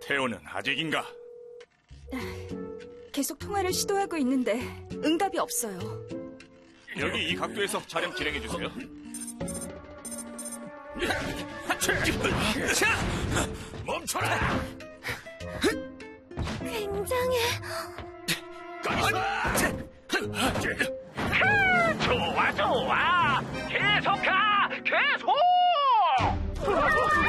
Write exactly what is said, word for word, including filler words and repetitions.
태호는 아직인가? 계속 통화를 시도하고 있는데 응답이 없어요. 여기 이 각도에서 촬영 진행해 주세요. 멈춰라! 굉장해. 좋아 좋아 계속 가 계속